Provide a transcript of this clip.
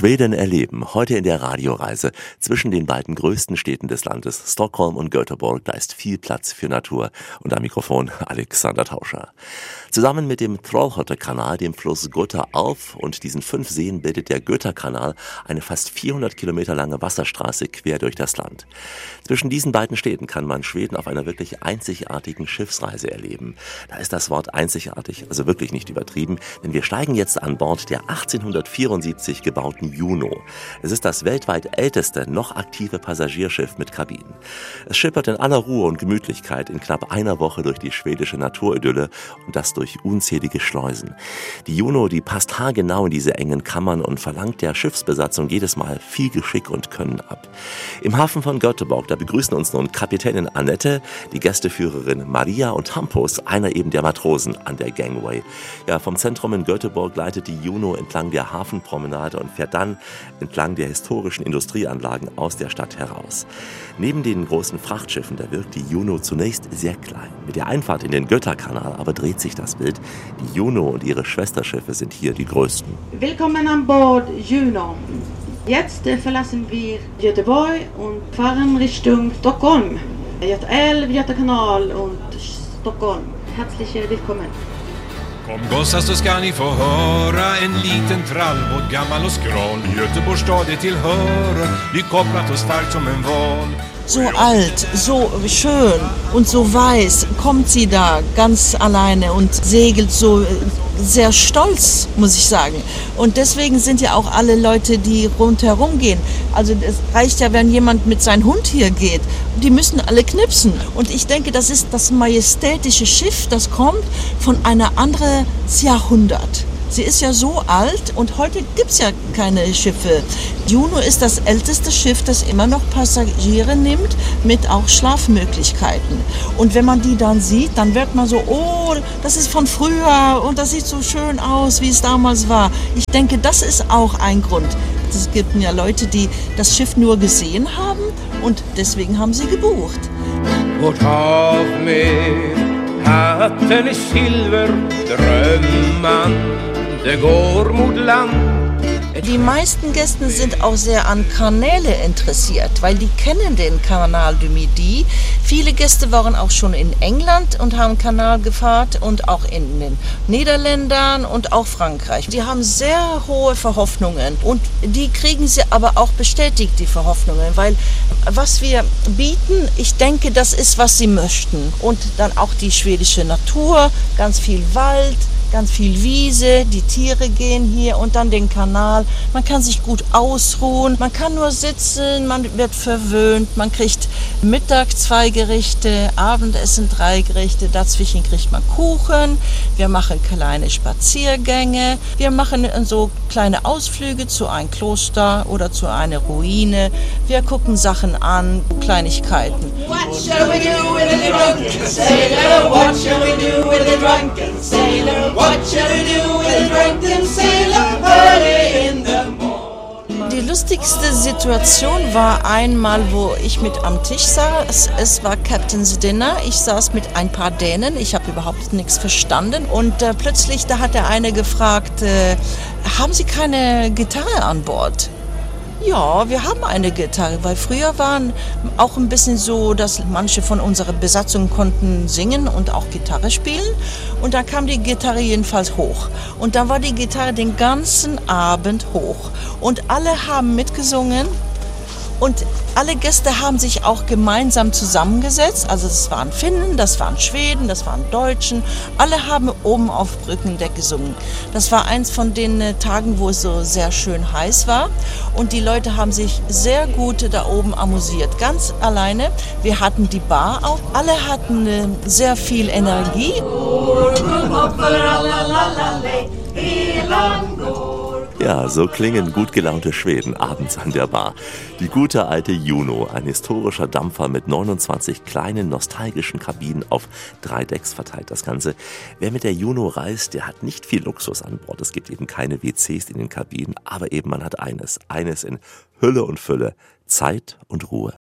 Schweden erleben, heute in der Radioreise zwischen den beiden größten Städten des Landes, Stockholm und Göteborg. Da ist viel Platz für Natur. Und am Mikrofon Alexander Tauscher. Zusammen mit dem Trollhätte-Kanal, dem Fluss Göta auf und diesen 5 Seen bildet der Göta-Kanal eine fast 400 Kilometer lange Wasserstraße quer durch das Land. Zwischen diesen beiden Städten kann man Schweden auf einer wirklich einzigartigen Schiffsreise erleben. Da ist das Wort einzigartig also wirklich nicht übertrieben, denn wir steigen jetzt an Bord der 1874 gebauten Juno. Es ist das weltweit älteste, noch aktive Passagierschiff mit Kabinen. Es schippert in aller Ruhe und Gemütlichkeit in knapp einer Woche durch die schwedische Naturidylle und das durch unzählige Schleusen. Die Juno, die passt haargenau in diese engen Kammern und verlangt der Schiffsbesatzung jedes Mal viel Geschick und Können ab. Im Hafen von Göteborg, da begrüßen uns nun Kapitänin Annette, die Gästeführerin Maria und Hampus, einer eben der Matrosen an der Gangway. Ja, vom Zentrum in Göteborg leitet die Juno entlang der Hafenpromenade und fährt dann entlang der historischen Industrieanlagen aus der Stadt heraus. Neben den großen Frachtschiffen, da wirkt die Juno zunächst sehr klein. Mit der Einfahrt in den Göta-Kanal aber dreht sich das Bild. Die Juno und ihre Schwesterschiffe sind hier die größten. Willkommen an Bord Juno. Jetzt verlassen wir Göteborg und fahren Richtung Stockholm. Göta älv, Göta kanal und Stockholm. Herzlich willkommen. Kom gossar så ska ni få höra en liten trallbåt gammal och skral. Göteborgs stad är tillhöra, nykopplat och starkt som en val. So alt, so schön und so weiß kommt sie da ganz alleine und segelt so sehr stolz, muss ich sagen. Und deswegen sind ja auch alle Leute, die rundherum gehen. Also es reicht ja, wenn jemand mit seinem Hund hier geht. Die müssen alle knipsen. Und ich denke, das ist das majestätische Schiff, das kommt von einer anderen Jahrhundert. Sie ist ja so alt und heute gibt's ja keine Schiffe. Juno ist das älteste Schiff, das immer noch Passagiere nimmt, mit auch Schlafmöglichkeiten. Und wenn man die dann sieht, dann wird man so, oh, das ist von früher und das sieht so schön aus, wie es damals war. Ich denke, das ist auch ein Grund. Es gibt ja Leute, die das Schiff nur gesehen haben und deswegen haben sie gebucht. Vårt hav med hatten i silver, drömman det går mot land. Die meisten Gäste sind auch sehr an Kanäle interessiert, weil die kennen den Canal du Midi. Viele Gäste waren auch schon in England und haben Kanal gefahren und auch in den Niederländern und auch Frankreich. Die haben sehr hohe Verhoffnungen und die kriegen sie aber auch bestätigt, die Verhoffnungen, weil was wir bieten, ich denke, das ist, was sie möchten. Und dann auch die schwedische Natur, ganz viel Wald, ganz viel Wiese, die Tiere gehen hier und dann den Kanal. Man kann sich gut ausruhen, man kann nur sitzen, man wird verwöhnt, man kriegt Mittag 2 Gerichte, Abendessen 3 Gerichte, dazwischen kriegt man Kuchen. Wir machen kleine Spaziergänge, wir machen so kleine Ausflüge zu einem Kloster oder zu einer Ruine. Wir gucken Sachen an, Kleinigkeiten. What shall we do with a drunken sailor? What shall we do with a drunken sailor? What shall we do with a drunken sailor early in the morning? Die lustigste Situation war einmal, wo ich mit am Tisch saß. Es war Captain's Dinner. Ich saß mit ein paar Dänen. Ich habe überhaupt nichts verstanden. Und plötzlich, da hat der eine gefragt, haben Sie keine Gitarre an Bord? Ja, wir haben eine Gitarre, weil früher waren auch ein bisschen so, dass manche von unserer Besatzung konnten singen und auch Gitarre spielen. Und da kam die Gitarre jedenfalls hoch. Und dann war die Gitarre den ganzen Abend hoch. Und alle haben mitgesungen. Und alle Gäste haben sich auch gemeinsam zusammengesetzt. Also das waren Finnen, das waren Schweden, das waren Deutschen. Alle haben oben auf Brückendeck gesungen. Das war eins von den Tagen, wo es so sehr schön heiß war. Und die Leute haben sich sehr gut da oben amüsiert. Ganz alleine. Wir hatten die Bar auch. Alle hatten sehr viel Energie. Ja, so klingen gut gelaunte Schweden abends an der Bar. Die gute alte Juno, ein historischer Dampfer mit 29 kleinen nostalgischen Kabinen auf 3 Decks verteilt das Ganze. Wer mit der Juno reist, der hat nicht viel Luxus an Bord. Es gibt eben keine WCs in den Kabinen, aber eben man hat eines in Hülle und Fülle, Zeit und Ruhe.